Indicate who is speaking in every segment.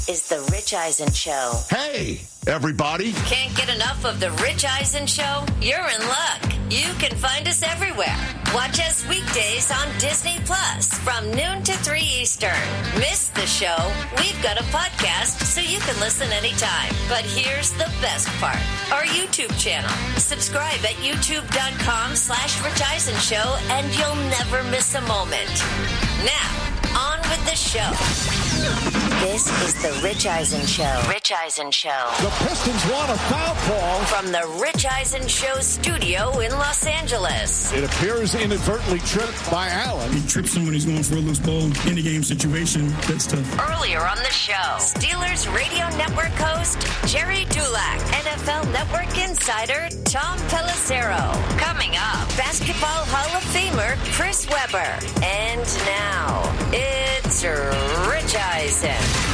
Speaker 1: This is The Rich Eisen Show.
Speaker 2: Hey, everybody.
Speaker 1: Can't get enough of The Rich Eisen Show? You're in luck. You can find us everywhere. Watch us weekdays on Disney Plus from noon to 3 Eastern. Miss the show? We've got a podcast so you can listen anytime. But here's the best part. Our YouTube channel. Subscribe at youtube.com/Rich Eisen Show and you'll never miss a moment. Now, on with the show. This is The Rich Eisen Show. Rich Eisen Show.
Speaker 2: The Pistons want a foul call.
Speaker 1: From the Rich Eisen Show studio in Los Angeles.
Speaker 2: It appears inadvertently tripped by Allen.
Speaker 3: He trips someone who's going for a loose ball in the game situation. That's tough.
Speaker 1: Earlier on the show, Steelers Radio Network host Jerry Dulac, NFL Network insider Tom Pelissero. Coming up, Basketball Hall of Famer Chris Webber. And now, it's Rich Eisen.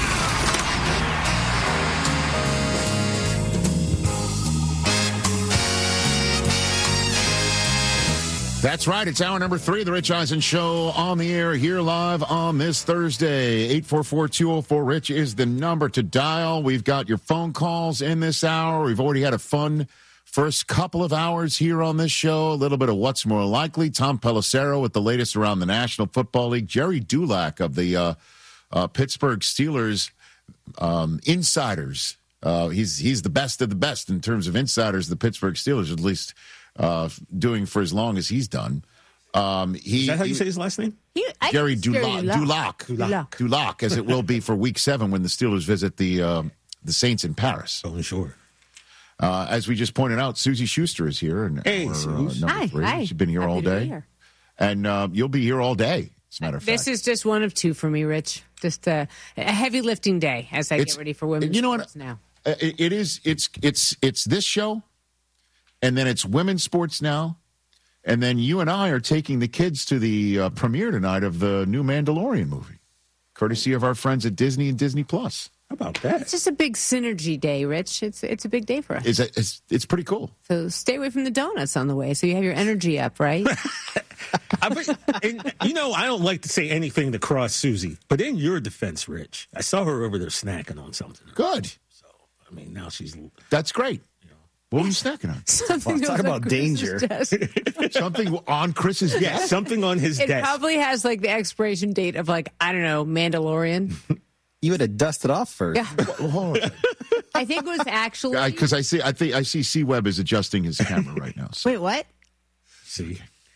Speaker 2: That's right. It's hour number 3 of the Rich Eisen Show on the air here live on this Thursday. 844-204-RICH is the number to dial. We've got your phone calls in this hour. We've already had a fun first couple of hours here on this show. A little bit of what's more likely. Tom Pelissero with the latest around the National Football League. Jerry Dulac of the Pittsburgh Steelers insiders. He's the best of the best in terms of insiders. The Pittsburgh Steelers, at least doing for as long as he's done.
Speaker 4: Is that how you say his last name?
Speaker 2: Jerry Dulac, as it will be for Week 7 when the Steelers visit the Saints in Paris.
Speaker 4: Oh, sure.
Speaker 2: As we just pointed out, Susie Schuster is here. And
Speaker 4: hey, Susie.
Speaker 5: Hi.
Speaker 2: She's been here all day. And you'll be here all day, as a matter of fact.
Speaker 5: This is just one of two for me, Rich. Just a heavy lifting day as I get ready for women's sports now.
Speaker 2: It is. It's this show, and then it's women's sports now, and then you and I are taking the kids to the premiere tonight of the new Mandalorian movie, courtesy of our friends at Disney and Disney Plus.
Speaker 4: How about that?
Speaker 5: It's just a big synergy day, Rich. It's a big day for us.
Speaker 2: It's pretty cool.
Speaker 5: So stay away from the donuts on the way, so you have your energy up, right?
Speaker 4: I don't like to say anything to cross Susie, but in your defense, Rich, I saw her over there snacking on something.
Speaker 2: Good.
Speaker 4: So, I mean, now she's...
Speaker 2: That's great. What were you snacking on?
Speaker 6: Talk about danger.
Speaker 2: Something on Chris's desk?
Speaker 4: Yeah, something on his desk.
Speaker 5: It probably has, like, the expiration date of, like, I don't know, Mandalorian.
Speaker 6: You had to dust it off first.
Speaker 5: Yeah.
Speaker 2: Well, hold on.
Speaker 5: I think it was actually...
Speaker 2: Because I see C. Webb is adjusting his camera right now. So.
Speaker 5: Wait, what?
Speaker 4: See?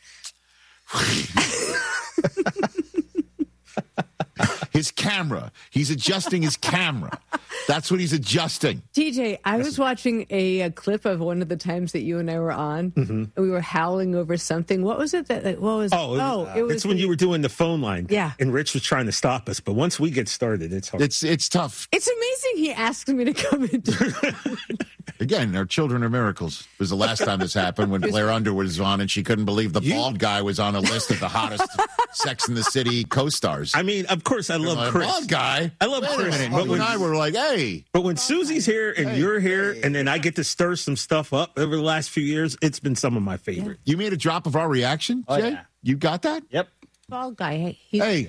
Speaker 2: His camera. He's adjusting his camera. That's what he's adjusting.
Speaker 5: TJ, I was watching a clip of one of the times that you and I were on. Mm-hmm. And we were howling over something. What was it? It was
Speaker 4: when you were doing the phone line.
Speaker 5: Yeah.
Speaker 4: And Rich was trying to stop us. But once we get started, it's hard.
Speaker 2: It's tough.
Speaker 5: It's amazing he asked me to come in.
Speaker 2: Again, our children are miracles. It was the last time this happened when Blair Underwood was on and she couldn't believe the bald guy was on a list of the hottest Sex and the City co-stars.
Speaker 4: I mean, of course, I love Chris.
Speaker 2: Bald guy.
Speaker 4: I love Chris.
Speaker 2: But when I were like, hey.
Speaker 4: But when Susie's here and you're here and then I get to stir some stuff up over the last few years, it's been some of my favorite.
Speaker 2: You made a drop of our reaction, Jay?
Speaker 6: Yeah.
Speaker 2: You got that?
Speaker 6: Yep.
Speaker 5: Bald guy.
Speaker 2: Hey.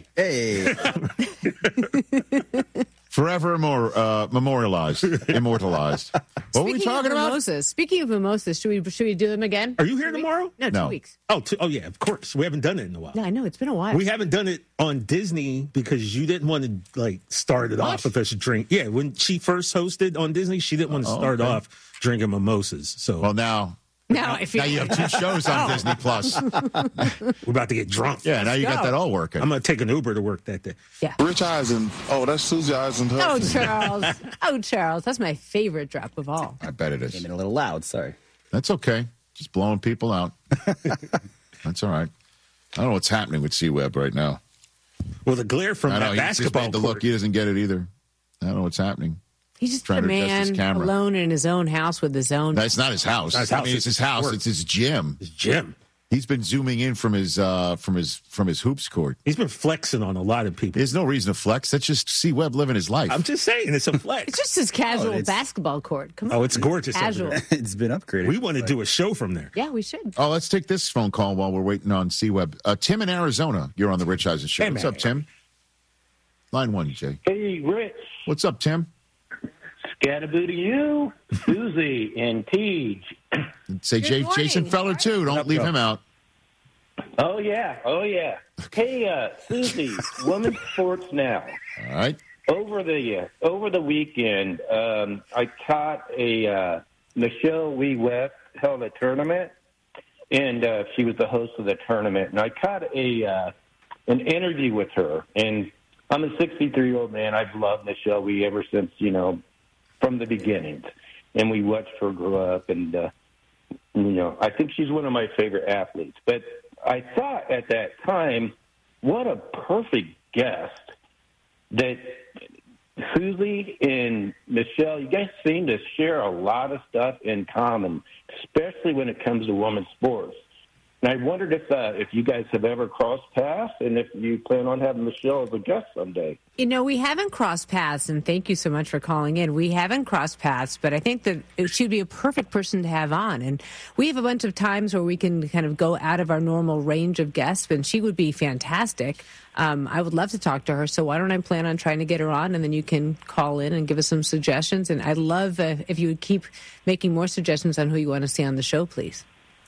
Speaker 2: Forever memorialized, immortalized. What were we talking about?
Speaker 5: Mimosas. Speaking of mimosas, should we do them again?
Speaker 4: Are you here tomorrow?
Speaker 5: No, 2 weeks.
Speaker 4: Oh, yeah, of course. We haven't done it in a while.
Speaker 5: No, I know. It's been a while.
Speaker 4: We haven't done it on Disney because you didn't want to, start it off with us drink. Yeah, when she first hosted on Disney, she didn't want to start off drinking mimosas. So
Speaker 2: well, now you have 2 shows on Disney Plus.
Speaker 4: We're about to get drunk.
Speaker 2: Yeah, now you got that all working.
Speaker 4: I'm going to take an Uber to work that day.
Speaker 5: Yeah.
Speaker 7: Rich Eisen. Oh, that's Susie Eisen.
Speaker 5: Oh, Charles. That's my favorite drop of all.
Speaker 2: I bet it is.
Speaker 6: Came in a little loud, sorry.
Speaker 2: That's okay. Just blowing people out. That's all right. I don't know what's happening with C-Web right now.
Speaker 4: Well, the glare from that basketball
Speaker 2: court. The look, he doesn't get it either. I don't know what's happening.
Speaker 5: He's just a man alone in his own house with his own...
Speaker 2: That's not his house. It's his house. It's his gym.
Speaker 4: His gym.
Speaker 2: He's been zooming in from his hoops court.
Speaker 4: He's been flexing on a lot of people.
Speaker 2: There's no reason to flex. That's just C-Web living his life.
Speaker 4: I'm just saying, it's a flex.
Speaker 5: It's just his casual basketball court. Come on.
Speaker 4: Oh, it's gorgeous.
Speaker 5: Casual.
Speaker 6: It's been upgraded.
Speaker 4: We want to do a show from there.
Speaker 5: Yeah, we should.
Speaker 2: Oh, let's take this phone call while we're waiting on C-Web. Tim in Arizona, you're on the Rich Eisen Show. What's up, Tim? Line 1, Jay.
Speaker 8: Hey, Rich.
Speaker 2: What's up, Tim?
Speaker 8: Scattaboo to you, Susie, and Tej.
Speaker 2: Say Jason Feller, too. Don't leave him out.
Speaker 8: Oh, yeah. Hey, Susie, women's sports now.
Speaker 2: All right.
Speaker 8: Over the weekend, I caught a Michelle Wee West held a tournament, and she was the host of the tournament. And I caught an interview with her, and I'm a 63-year-old man. I've loved Michelle Wee ever since, from the beginnings. And we watched her grow up, and, I think she's one of my favorite athletes. But I thought at that time, what a perfect guest that Susie and Michelle, you guys seem to share a lot of stuff in common, especially when it comes to women's sports. And I wondered if you guys have ever crossed paths and if you plan on having Michelle as a guest someday.
Speaker 5: We haven't crossed paths, and thank you so much for calling in. We haven't crossed paths, but I think that she'd be a perfect person to have on. And we have a bunch of times where we can kind of go out of our normal range of guests, and she would be fantastic. I would love to talk to her, so why don't I plan on trying to get her on, and then you can call in and give us some suggestions. And I'd love if you would keep making more suggestions on who you want to see on the show, please.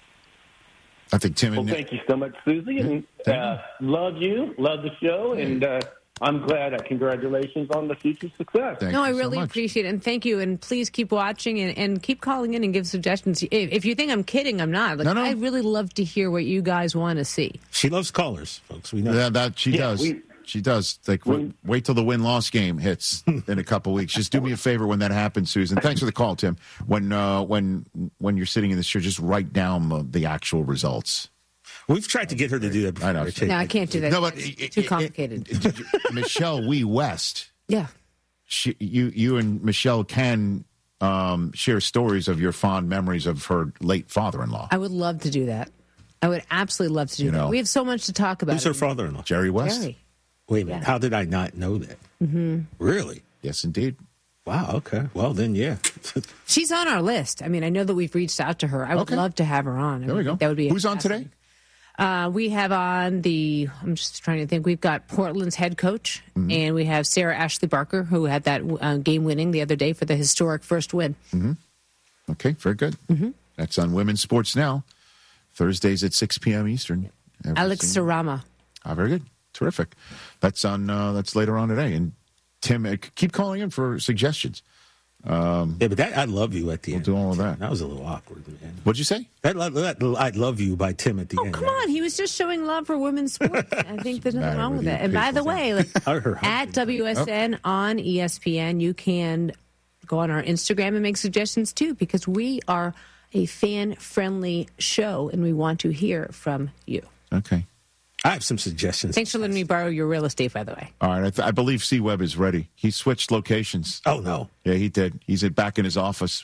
Speaker 2: I think Tim and
Speaker 8: thank you so much, Susie, and love the show, and I'm glad. Congratulations on the future success.
Speaker 5: I really appreciate it, and thank you, and please keep watching and keep calling in and give suggestions. If you think I'm kidding, I'm not. No. I really love to hear what you guys want to see.
Speaker 4: She loves callers, folks. We know
Speaker 2: that she does. She does. Wait till the win-loss game hits in a couple weeks. Just do me a favor when that happens, Susan. Thanks for the call, Tim. When you're sitting in this chair, just write down the actual results.
Speaker 4: We've tried to get her to do that before.
Speaker 2: I know.
Speaker 5: No, I can't do that. No, but it's too complicated.
Speaker 2: Michelle Wee West.
Speaker 5: Yeah.
Speaker 2: You and Michelle can share stories of your fond memories of her late father-in-law.
Speaker 5: I would love to do that. I would absolutely love to do that. We have so much to talk about.
Speaker 4: Who's her father-in-law?
Speaker 2: Jerry West.
Speaker 5: Jerry.
Speaker 4: Wait a minute. How did I not know that?
Speaker 5: Mm-hmm.
Speaker 4: Really?
Speaker 2: Yes, indeed.
Speaker 4: Wow. Okay. Well, then, yeah.
Speaker 5: She's on our list. I mean, I know that we've reached out to her. I would love to have her on.
Speaker 2: There we go.
Speaker 5: That would be
Speaker 2: Who's on today?
Speaker 5: We have on I'm just trying to think. We've got Portland's head coach, and we have Sarah Ashley Barker, who had that game winning the other day for the historic first win.
Speaker 2: Mm-hmm. Okay, very good. Mm-hmm. That's on Women's Sports Now, Thursdays at 6 p.m. Eastern.
Speaker 5: Alex Sarama.
Speaker 2: Very good. Terrific. That's on. That's later on today. And Tim, keep calling in for suggestions.
Speaker 4: But that "I love you" at the end.
Speaker 2: We'll do all of that.
Speaker 4: That was a little awkward, man.
Speaker 2: What'd you say?
Speaker 4: That "I love you" by Tim at the end.
Speaker 5: Oh, come on. He was just showing love for women's sports. I think there's nothing wrong with it. And by the way, at WSN on ESPN, you can go on our Instagram and make suggestions too, because we are a fan-friendly show and we want to hear from you.
Speaker 2: Okay.
Speaker 4: I have some suggestions.
Speaker 5: Thanks for letting me borrow your real estate, by the way.
Speaker 2: All right. I believe C-Web is ready. He switched locations.
Speaker 4: Oh, no.
Speaker 2: Yeah, he did. He's back in his office.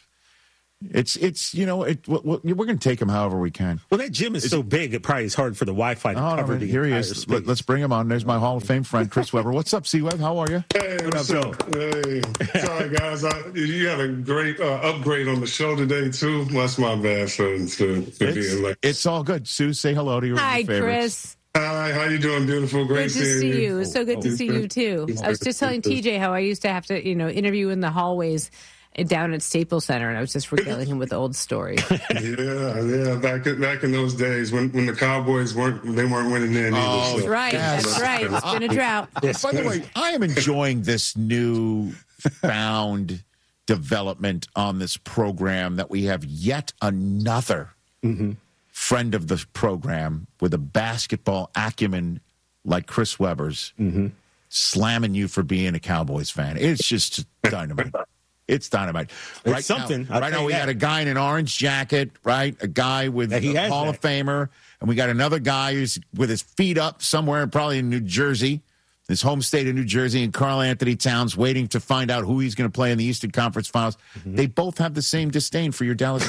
Speaker 2: We're going to take him however we can.
Speaker 4: Well, that gym is so big, it probably is hard for the Wi-Fi to cover the
Speaker 2: Here he is.
Speaker 4: space.
Speaker 2: Let's bring him on. There's my Hall of Fame friend, Chris Webber. What's up, C-Web? How are you?
Speaker 9: Hey, what's up? Hey. Sorry, guys. You had a great upgrade on the show today, too. That's my bad for being late.
Speaker 2: It's all good. Sue, say hello to your favorites.
Speaker 5: Hi, Chris.
Speaker 9: Hi, how you doing, beautiful? Great
Speaker 5: good to see you. It's so good to see you, too. I was just telling TJ how I used to have to, interview in the hallways down at Staples Center, and I was just regaling him with old stories.
Speaker 9: Yeah. Back in those days when the Cowboys weren't winning then either.
Speaker 5: Oh, so. Right. That's right. It's been a drought.
Speaker 2: By the way, I am enjoying this new found development on this program that we have yet another friend of the program with a basketball acumen like Chris Webber's slamming you for being a Cowboys fan. It's just dynamite. It's dynamite.
Speaker 4: Right, it's something.
Speaker 2: Right now, we got a guy in an orange jacket, right? A guy with a Hall of Famer. And we got another guy who's with his feet up somewhere, probably in New Jersey, his home state of New Jersey, and Karl Anthony Towns waiting to find out who he's going to play in the Eastern Conference Finals. They both have the same disdain for your Dallas.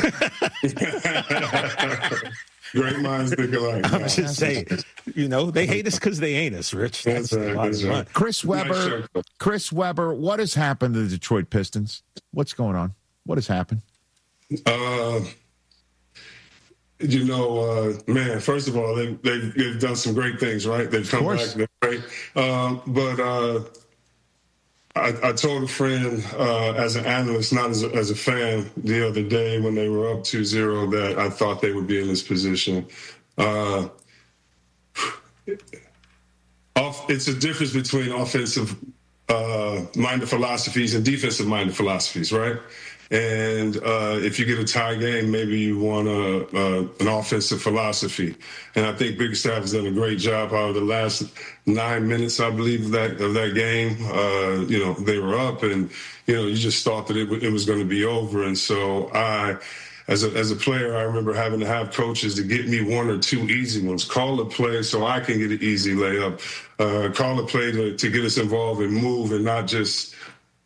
Speaker 9: Great minds think alike.
Speaker 4: I was just saying, they hate us because they ain't us, Rich. That's
Speaker 9: right.
Speaker 2: Chris Webber, what has happened to the Detroit Pistons? What's going on? What has happened?
Speaker 9: Man, first of all, they've done some great things, right? They've come back. They're great. But I told a friend as an analyst, not as a fan, the other day when they were up 2-0 that I thought they would be in this position. It's a difference between offensive-minded philosophies and defensive-minded philosophies, right? And if you get a tie game, maybe you want an offensive philosophy. And I think Bickerstaff has done a great job out of the last 9 minutes, I believe, of that game. They were up, and you just thought that it was going to be over. And so as a player, I remember having to have coaches to get me one or two easy ones. Call a play so I can get an easy layup. Call a play to get us involved and move, and not just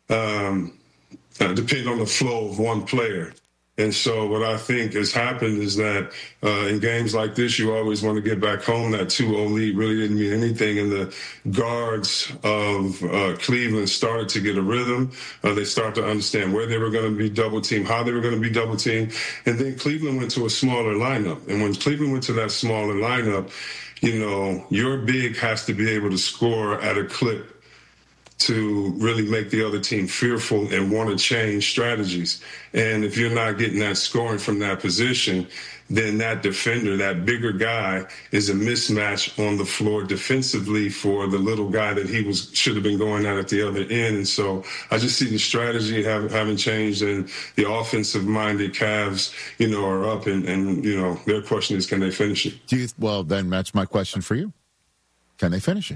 Speaker 9: depend on the flow of one player. And so what I think has happened is that in games like this, you always want to get back home. That 2-0 lead really didn't mean anything. And the guards of Cleveland started to get a rhythm. They started to understand where they were going to be double-teamed, how they were going to be double-teamed. And then Cleveland went to a smaller lineup. And when Cleveland went to that smaller lineup, your big has to be able to score at a clip to really make the other team fearful and want to change strategies. And if you're not getting that scoring from that position, then that defender, that bigger guy, is a mismatch on the floor defensively for the little guy that he should have been going at the other end. And so I just see the strategy haven't changed, and the offensive-minded Cavs, are up, and their question is, can they finish it?
Speaker 2: Well, then that's my question for you. Can they finish it?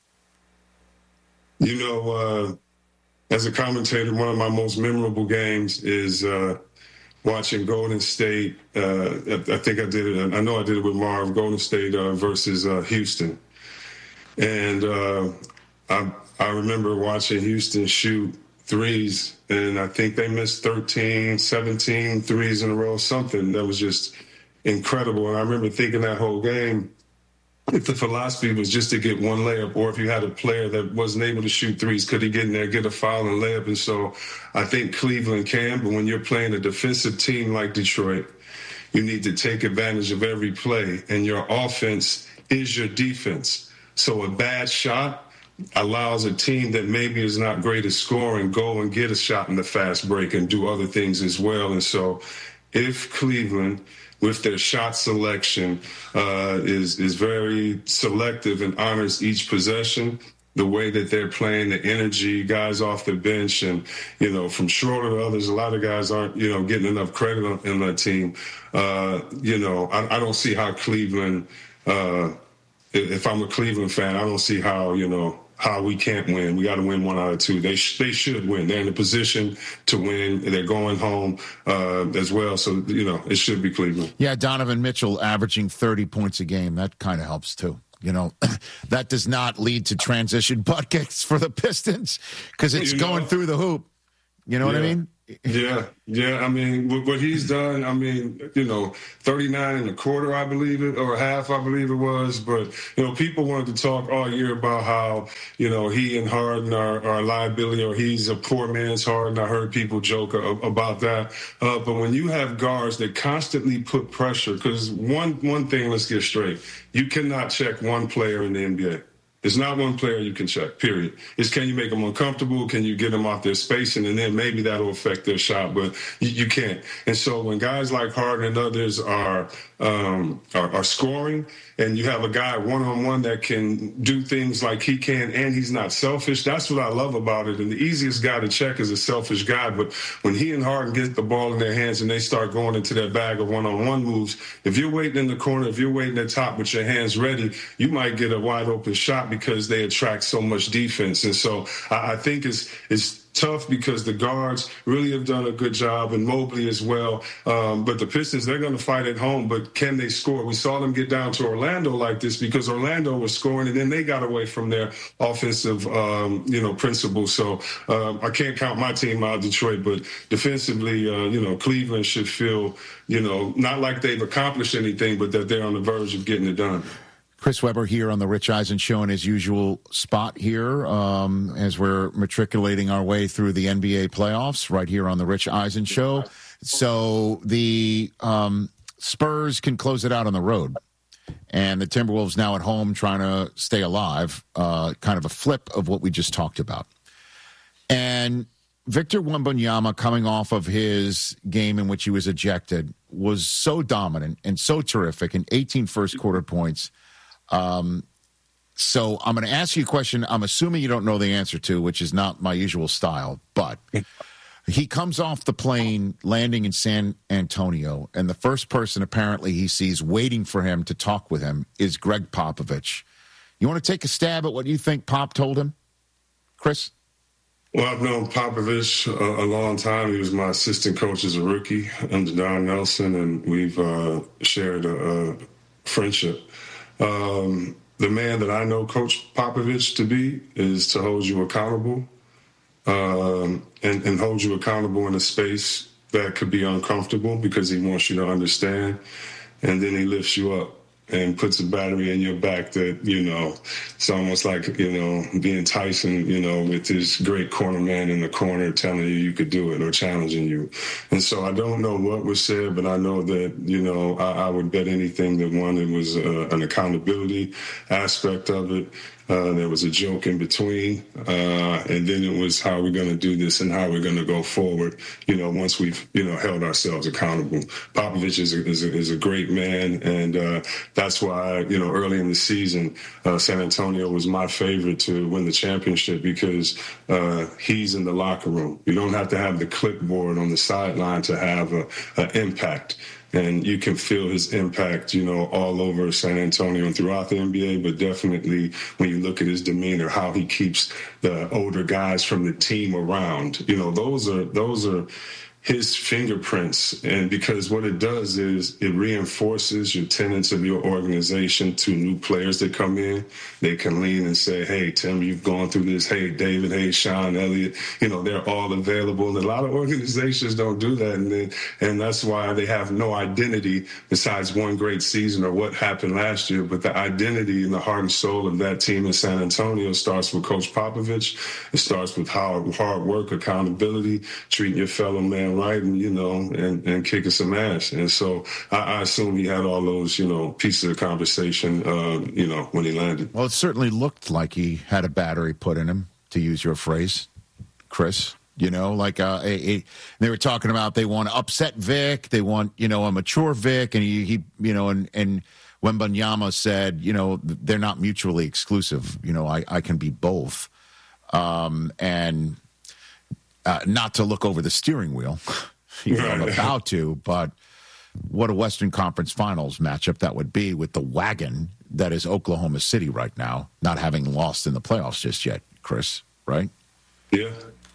Speaker 9: As a commentator, one of my most memorable games is watching Golden State. I think I did it. I know I did it with Marv. Golden State versus Houston, and I remember watching Houston shoot threes, and I think they missed 13, 17 threes in a row. Something that was just incredible. And I remember thinking that whole game, if the philosophy was just to get one layup, or if you had a player that wasn't able to shoot threes, could he get in there, get a foul and layup? And so I think Cleveland can, but when you're playing a defensive team like Detroit, you need to take advantage of every play, and your offense is your defense. So a bad shot allows a team that maybe is not great at scoring go and get a shot in the fast break and do other things as well. And so if Cleveland, with their shot selection, is very selective and honors each possession, the way that they're playing, the energy, guys off the bench, and, from Schroeder to others, a lot of guys aren't, getting enough credit in that team. I don't see how Cleveland, if I'm a Cleveland fan, I don't see how we can't win. We got to win one out of two. They should win. They're in a position to win. They're going home as well. So, it should be Cleveland.
Speaker 2: Yeah, Donovan Mitchell averaging 30 points a game. That kind of helps too. That does not lead to transition buckets for the Pistons because it's going through the hoop. You know what I mean?
Speaker 9: Yeah. I mean, what he's done, 39 and a quarter, I believe it, or half, I believe it was. But, people wanted to talk all year about how, he and Harden are a liability, or he's a poor man's Harden. I heard people joke about that. But when you have guards that constantly put pressure, because one thing, let's get straight, you cannot check one player in the NBA. There's not one player you can check, period. It's can you make them uncomfortable? Can you get them off their spacing? And then maybe that'll affect their shot, but you can't. And so when guys like Harden and others are scoring, and you have a guy one-on-one that can do things like he can, and he's not selfish, that's what I love about it. And the easiest guy to check is a selfish guy. But when he and Harden get the ball in their hands and they start going into their bag of one-on-one moves, if you're waiting in the corner, if you're waiting at top with your hands ready, you might get a wide-open shot because they attract so much defense. And so I think it's tough because the guards really have done a good job, and Mobley as well. But the Pistons, they're going to fight at home, but can they score? We saw them get down to Orlando like this because Orlando was scoring, and then they got away from their offensive, principles. So I can't count my team out, Detroit, but defensively, Cleveland should feel, not like they've accomplished anything, but that they're on the verge of getting it done.
Speaker 2: Chris Webber here on the Rich Eisen Show in his usual spot here as we're matriculating our way through the NBA playoffs right here on the Rich Eisen Show. So the Spurs can close it out on the road, and the Timberwolves now at home trying to stay alive, kind of a flip of what we just talked about. And Victor Wembanyama, coming off of his game in which he was ejected, was so dominant and so terrific in 18 first-quarter points. So I'm going to ask you a question I'm assuming you don't know the answer to, which is not my usual style, but he comes off the plane landing in San Antonio, and the first person apparently he sees waiting for him to talk with him is Greg Popovich. You want to take a stab at what you think Pop told him, Chris?
Speaker 9: Well, I've known Popovich a long time. He was my assistant coach as a rookie under Don Nelson, and we've shared a friendship. The man that I know Coach Popovich to be is to hold you accountable and hold you accountable in a space that could be uncomfortable because he wants you to understand. And then he lifts you up and puts a battery in your back that, it's almost like, being Tyson, with this great corner man in the corner telling you could do it or challenging you. And so I don't know what was said, but I know that, I would bet anything that one, it was an accountability aspect of it. There was a joke in between, and then it was how we're going to do this and how we're going to go forward, once we've, held ourselves accountable. Popovich is a great man, and that's why, early in the season, San Antonio was my favorite to win the championship because he's in the locker room. You don't have to have the clipboard on the sideline to have an impact. And you can feel his impact, all over San Antonio and throughout the NBA, but definitely when you look at his demeanor, how he keeps the older guys from the team around, those are his fingerprints. And because what it does is it reinforces your tenets of your organization to new players that come in. They can lean and say, hey, Tim, you've gone through this. Hey, David, hey, Sean, Elliott, they're all available. And a lot of organizations don't do that. And that's why they have no identity besides one great season or what happened last year. But the identity and the heart and soul of that team in San Antonio starts with Coach Popovich. It starts with hard work, accountability, treating your fellow man right, and and kicking some ass. And so I assume he had all those pieces of conversation when he landed.
Speaker 2: Well, it certainly looked like he had a battery put in him, to use your phrase, Chris. They were talking about they want to upset Vic, they want a mature Vic, and he and Wembanyama said they're not mutually exclusive. I can be both, and not to look over the steering wheel. I'm about to, but what a Western Conference Finals matchup that would be with the wagon that is Oklahoma City right now, not having lost in the playoffs just yet, Chris, right?
Speaker 9: Yeah.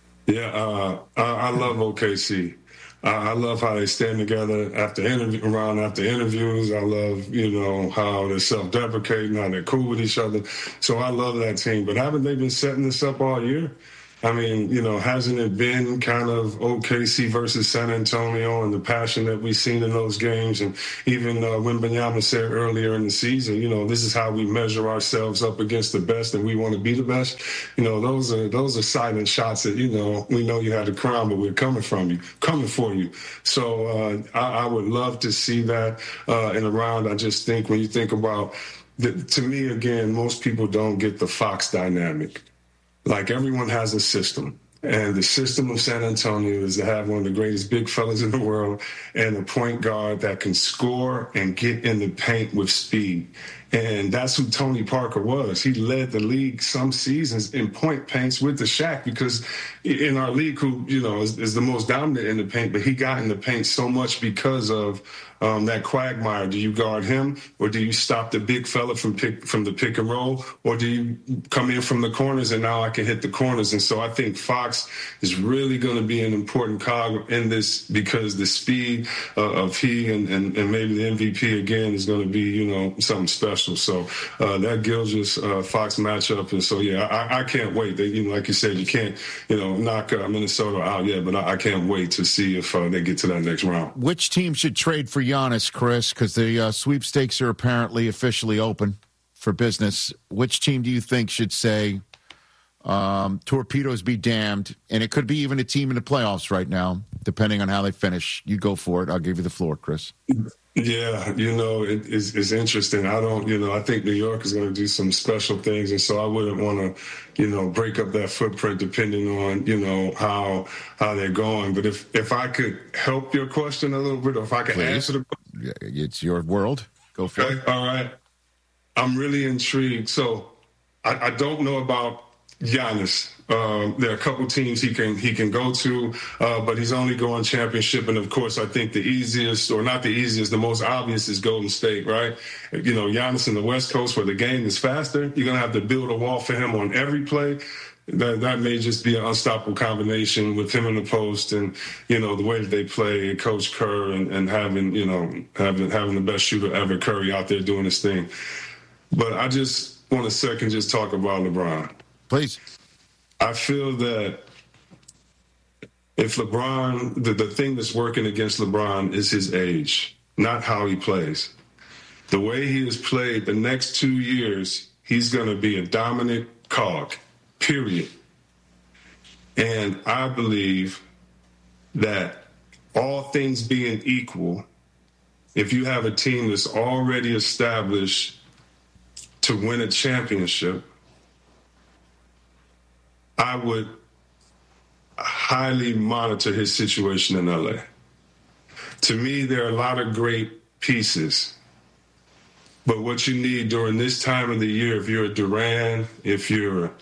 Speaker 9: I love OKC. I love how they stand together after interviews. I love, how they're self-deprecating, how they're cool with each other. So I love that team. But haven't they been setting this up all year? I mean, hasn't it been kind of OKC versus San Antonio and the passion that we've seen in those games? And even Wembanyama said earlier in the season, this is how we measure ourselves up against the best, and we want to be the best. Those are silent shots that, we know you had the crown, but we're coming for you. So I would love to see that in a round. I just think when you think about, to me, again, most people don't get the Fox dynamic. Like, everyone has a system, and the system of San Antonio is to have one of the greatest big fellas in the world and a point guard that can score and get in the paint with speed. And that's who Tony Parker was. He led the league some seasons in point paints with the Shaq, because in our league, who, is the most dominant in the paint, but he got in the paint so much because of that quagmire. Do you guard him, or do you stop the big fella from the pick and roll, or do you come in from the corners and now I can hit the corners? And so I think Fox is really going to be an important cog in this, because the speed of he and maybe the MVP again is going to be, something special. So that Gilgeous-Fox matchup. And so, yeah, I can't wait. They, like you said, you can't, knock Minnesota out yet, but I can't wait to see if they get to that next round.
Speaker 2: Which team should trade for Giannis, Chris? Because the sweepstakes are apparently officially open for business. Which team do you think should say, torpedoes be damned? And it could be even a team in the playoffs right now, depending on how they finish. You go for it. I'll give you the floor, Chris.
Speaker 9: Yeah, it's interesting. I think New York is going to do some special things, and so I wouldn't want to, break up that footprint depending on, how they're going. But if I could help your question a little bit, or if I could answer the question.
Speaker 2: It's your world. Go for it.
Speaker 9: All right. I'm really intrigued. So I don't know about Giannis. There are a couple teams he can go to, but he's only going championship. And of course, I think the easiest, or not the easiest, the most obvious is Golden State, right? Giannis in the West Coast, where the game is faster, you're going to have to build a wall for him on every play. That may just be an unstoppable combination with him in the post and, the way that they play, and Coach Kerr and having the best shooter ever, Curry, out there doing his thing. But I just want a second just talk about LeBron.
Speaker 2: Please.
Speaker 9: I feel that if LeBron, the thing that's working against LeBron is his age, not how he plays. The way he has played the next 2 years, he's going to be a dominant cog, period. And I believe that all things being equal, if you have a team that's already established to win a championship, I would highly monitor his situation in LA. To me, there are a lot of great pieces, but what you need during this time of the year, if you're a Durant, if you're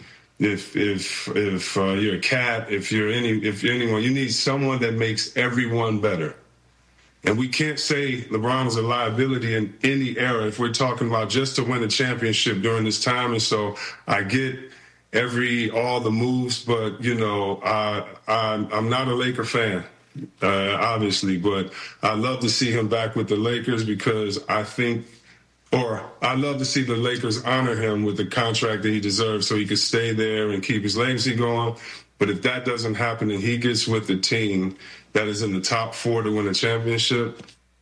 Speaker 9: a Cat, if you're anyone, you need someone that makes everyone better. And we can't say LeBron is a liability in any era if we're talking about just to win a championship during this time. And so I get all the moves, but I'm not a Laker fan, obviously, but I love to see him back with the Lakers because I love to see the Lakers honor him with the contract that he deserves so he could stay there and keep his legacy going. But if that doesn't happen and he gets with the team that is in the top 4 to win a championship,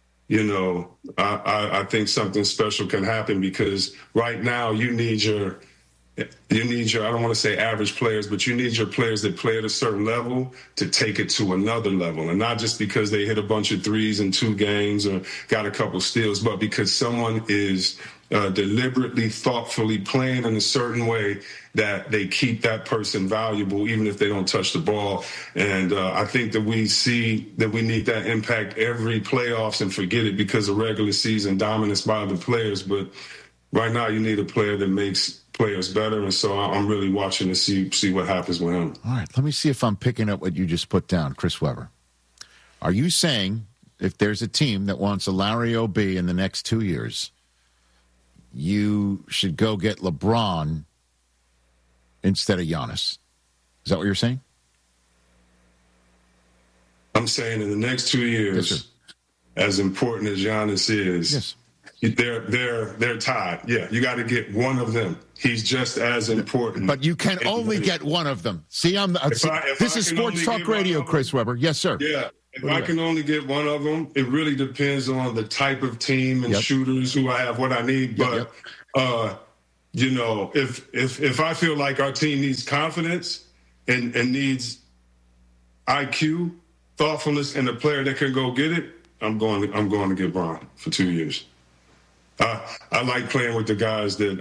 Speaker 9: I think something special can happen because right now you need your, I don't want to say average players, but you need your players that play at a certain level to take it to another level. And not just because they hit a bunch of threes in 2 games or got a couple steals, but because someone is deliberately, thoughtfully playing in a certain way that they keep that person valuable, even if they don't touch the ball. And I think that we see that we need that impact every playoffs and forget it because of regular season dominance by the players. But right now you need a player that makes players better. And so I'm really watching to see what happens with him.
Speaker 2: All right. Let me see if I'm picking up what you just put down, Chris Webber. Are you saying if there's a team that wants a Larry O.B. in the next 2 years, you should go get LeBron instead of Giannis? Is that what you're saying?
Speaker 9: I'm saying in the next 2 years, yes, as important as Giannis is,
Speaker 2: yes,
Speaker 9: they're tied. Yeah, you got to get one of them. He's just as important.
Speaker 2: But you can only get one of them. See, this is Sports Talk Radio, Chris Webber. Yes, sir.
Speaker 9: Yeah. If I can only get one of them, it really depends on the type of team and shooters who I have, what I need. But, if I feel like our team needs confidence and needs IQ, thoughtfulness, and a player that can go get it, I'm going to get Bron for 2 years. I like playing with guys that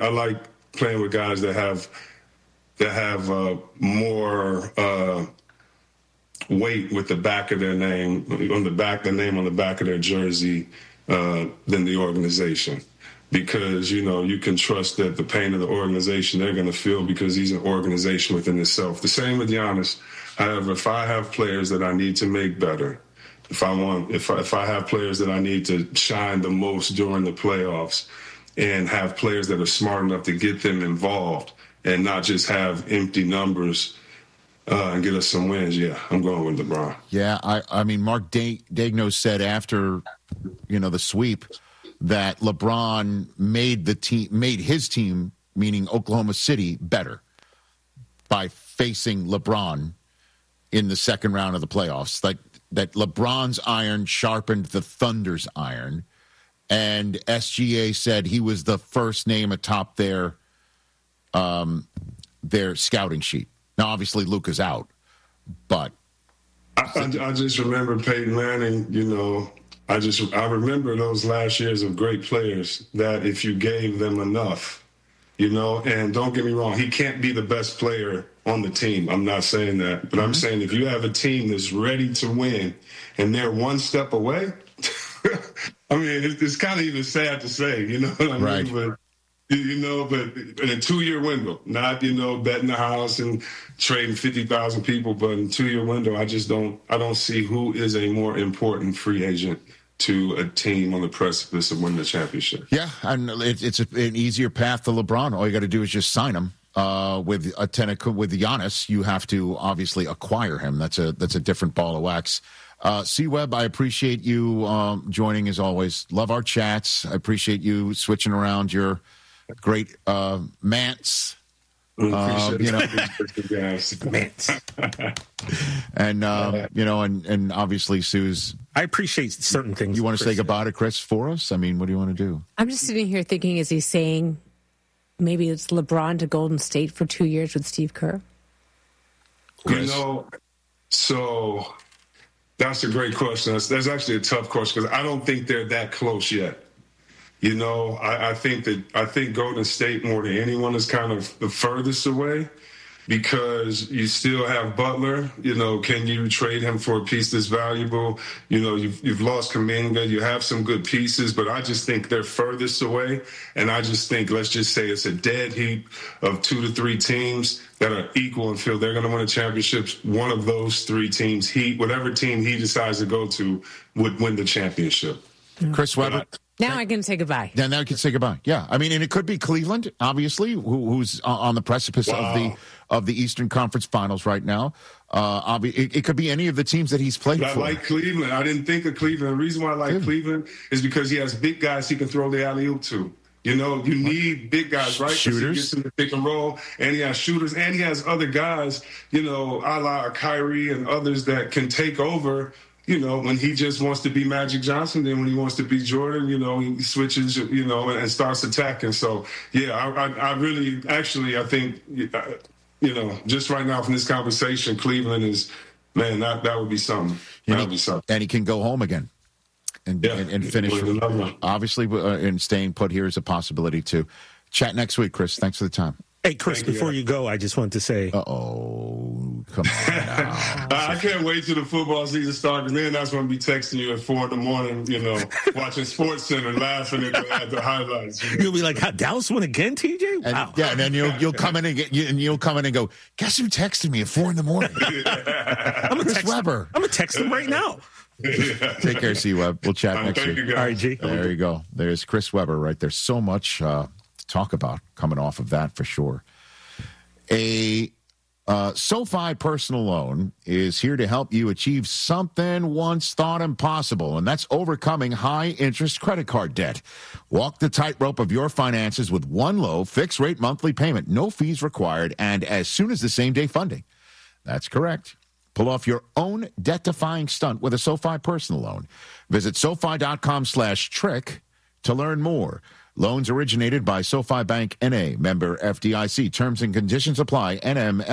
Speaker 9: have more weight with the back of their name on the back of their jersey than the organization, because you can trust that the pain of the organization they're going to feel because he's an organization within itself. The same with Giannis. However, if I have players that I need to make better, if I have players that I need to shine the most during the playoffs, and have players that are smart enough to get them involved and not just have empty numbers and get us some wins, I'm going with LeBron.
Speaker 2: Yeah, I mean, Mark Daigneault said after, the sweep that LeBron made his team, meaning Oklahoma City, better by facing LeBron in the second round of the playoffs. Like that LeBron's iron sharpened the Thunder's iron, and SGA said he was the first name atop their scouting sheet. Now, obviously, Luka's out, but
Speaker 9: I just remember Peyton Manning, I remember those last years of great players that if you gave them enough, and don't get me wrong, he can't be the best player on the team. I'm not saying that, but I'm saying if you have a team that's ready to win and they're one step away, I mean, it's kind of even sad to say, what I mean?
Speaker 2: Right.
Speaker 9: But, but in a 2-year window, not, betting the house and trading 50,000 people, but in a 2-year window, I don't see who is a more important free agent to a team on the precipice of winning the championship.
Speaker 2: Yeah, and it's an easier path to LeBron. All you got to do is just sign him. With Giannis, you have to obviously acquire him. That's a different ball of wax. C-Web, I appreciate you joining as always. Love our chats. I appreciate you switching around your great Mance.
Speaker 9: Mance.
Speaker 2: And and obviously Sue's.
Speaker 4: I appreciate certain things.
Speaker 2: You want to say goodbye to Chris for us? I mean, what do you want to do?
Speaker 5: I'm just sitting here thinking, is he saying maybe it's LeBron to Golden State for 2 years with Steve Kerr?
Speaker 9: So that's a great question. That's actually a tough question because I don't think they're that close yet. I think Golden State more than anyone is kind of the furthest away because you still have Butler. Can you trade him for a piece that's valuable? You've lost Kuminga. You have some good pieces, but I just think they're furthest away. And I just think, let's just say it's a dead heap of 2 to 3 teams that are equal and feel they're going to win a championship. One of those 3 teams, whatever team he decides to go to, would win the championship.
Speaker 2: Chris Webber.
Speaker 5: Now I can say goodbye.
Speaker 2: Yeah, now I can say goodbye. Yeah, I mean, and it could be Cleveland, obviously, who's on the precipice of the Eastern Conference Finals right now. It could be any of the teams that he's played for.
Speaker 9: I like Cleveland. I didn't think of Cleveland. The reason why I like Cleveland is because he has big guys he can throw the alley-oop to. You need big guys, right?
Speaker 2: Shooters.
Speaker 9: He gets in the pick and roll, and he has shooters, and he has other guys, a la Kyrie and others that can take over. When he just wants to be Magic Johnson, then when he wants to be Jordan, he switches, and starts attacking. So, yeah, I really, actually, I think, just right now from this conversation, Cleveland is, man, that would be something. That would be something.
Speaker 2: And he can go home again and finish. Obviously, and staying put here is a possibility, too. Chat next week, Chris. Thanks for the time.
Speaker 4: Hey, Chris, before you go, I just want to say...
Speaker 2: Uh-oh. Come on now.
Speaker 9: I can't wait till the football season starts, and then that's when I'll be texting you at 4 in the morning, watching SportsCenter, laughing at the highlights.
Speaker 4: You'll be like, Dallas won again, TJ? Wow.
Speaker 2: And then you'll come in and go, guess who texted me at 4 in the morning?
Speaker 4: I'm
Speaker 2: Chris Webber.
Speaker 4: I'm going to text him right now.
Speaker 2: Take care, C-Web. We'll chat next week.
Speaker 9: All
Speaker 4: right, G.
Speaker 2: There you go. There's Chris Webber right there. So much to talk about coming off of that for sure. A SoFi personal loan is here to help you achieve something once thought impossible, and that's overcoming high-interest credit card debt. Walk the tightrope of your finances with one low, fixed-rate monthly payment, no fees required, and as soon as the same-day funding. That's correct. Pull off your own debt-defying stunt with a SoFi personal loan. Visit SoFi.com/trick to learn more. Loans originated by SoFi Bank N.A., member FDIC. Terms and conditions apply. NMLS.